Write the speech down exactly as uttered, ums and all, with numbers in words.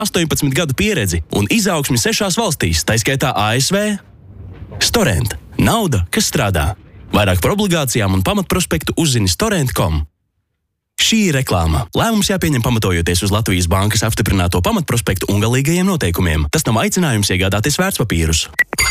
astoņpadsmit gadu pieredzi un izaugsmi sešās valstīs, tā skaitā A S V. Storent. Nauda, kas strādā. Vairāk par obligācijām un pamatprospektu uzzini storent punktu com. Šī ir reklāma. Lēmums jāpieņem pamatojoties uz Latvijas bankas apstiprināto pamatprospektu un galīgajiem noteikumiem. Tas nav aicinājums iegādāties vērtspapīrus.